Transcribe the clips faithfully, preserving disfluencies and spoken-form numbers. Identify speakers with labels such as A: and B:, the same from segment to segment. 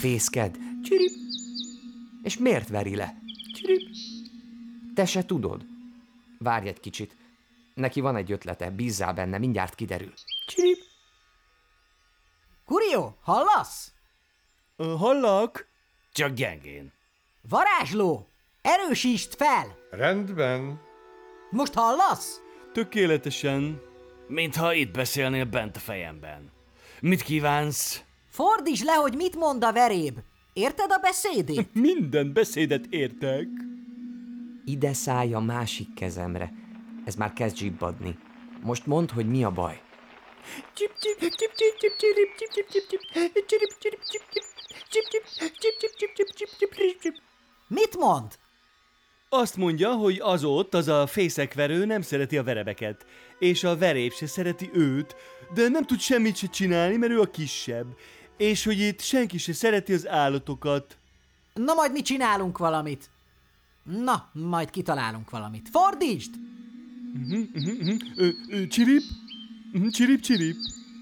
A: Fészked, csirip. És miért veri le? Csirip. Te se tudod. Várj egy kicsit. Neki van egy ötlete, bízzál benne, mindjárt kiderül. Csirip.
B: Kurió, hallasz?
C: Ö, hallak? Csak gyengén.
B: Varázsló, erősítsd fel!
D: Rendben.
B: Most hallasz?
C: Tökéletesen. Mintha itt beszélnél bent a fejemben. Mit kívánsz?
B: Fordítsd le, hogy mit mond a veréb. Érted a beszédét?
C: Minden beszédet értek.
A: Ide szállj a másik kezemre. Ez már kezd zsibbadni. Most mondd, hogy mi a baj.
C: Csip, csip, csip, csip, csip, csirip, csip, csip, csip, csip, csirip, csirip, csip, csip, csip, csip, csip, csip, csip, csip, csip, csip, csip, csip.
B: Mit mond?
C: Azt mondja, hogy az ott, az a fészekverő nem szereti a verebeket, és a veréb se szereti őt, de nem tud semmit se csinálni, mert ő a kisebb, és hogy itt senki se szereti az állatokat.
B: Na majd mi csinálunk valamit. Na, majd kitalálunk valamit. Fordítsd!
C: Ö, ö, csirip, Mhm, csirip, csirip.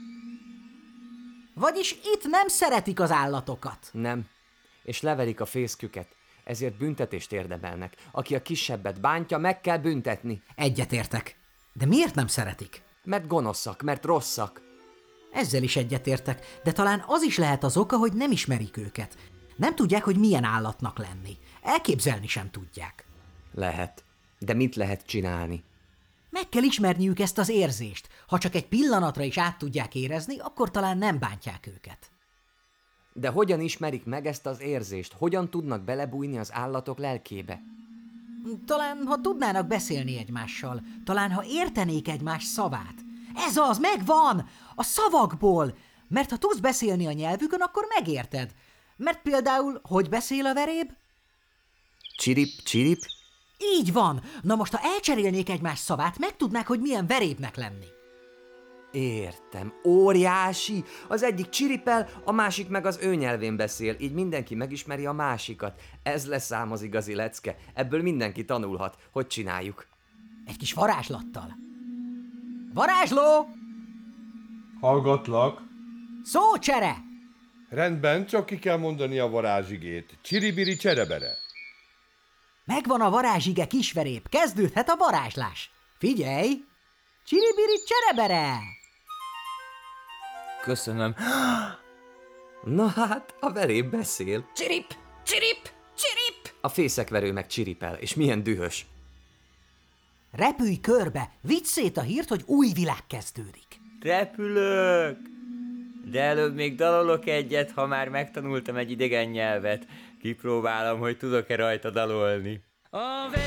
B: Vagyis itt nem szeretik az állatokat.
A: Nem. És leverik a fészküket. Ezért büntetést érdemelnek. Aki a kisebbet bántja, meg kell büntetni.
B: Egyetértek. De miért nem szeretik?
A: Mert gonoszak, mert rosszak.
B: Ezzel is egyetértek, de talán az is lehet az oka, hogy nem ismerik őket. Nem tudják, hogy milyen állatnak lenni. Elképzelni sem tudják.
A: Lehet. De mit lehet csinálni?
B: Meg kell ismerniük ezt az érzést. Ha csak egy pillanatra is át tudják érezni, akkor talán nem bántják őket.
A: De hogyan ismerik meg ezt az érzést? Hogyan tudnak belebújni az állatok lelkébe?
B: Talán, ha tudnának beszélni egymással, talán, ha értenék egymás szavát. Ez az, megvan! A szavakból! Mert ha tudsz beszélni a nyelvükön, akkor megérted. Mert például, hogy beszél a veréb?
A: Csirip, csirip?
B: Így van! Na most, ha elcserélnék egymás szavát, megtudnák, hogy milyen verébnek lenni.
A: Értem. Óriási! Az egyik csiripel, a másik meg az ő nyelvén beszél, így mindenki megismeri a másikat. Ez lesz ám az igazi lecke. Ebből mindenki tanulhat. Hogy csináljuk?
B: Egy kis varázslattal. Varázsló!
D: Hallgatlak.
B: Szócsere!
D: Rendben, csak ki kell mondani a varázsigét. Csiribiri cserebere.
B: Megvan a varázsige, kisverép, kezdődhet a varázslás. Figyelj! Csiribiri cserebere!
C: Köszönöm.
A: Na hát, a veréb beszél.
B: Csirip! Csirip! Csirip!
A: A fészekverő meg csiripel, és milyen dühös.
B: Repülj körbe, vidd szét a hírt, hogy új világ kezdődik.
E: Repülök! De előbb még dalolok egyet, ha már megtanultam egy idegen nyelvet. Kipróbálom, hogy tudok-e rajta dalolni. A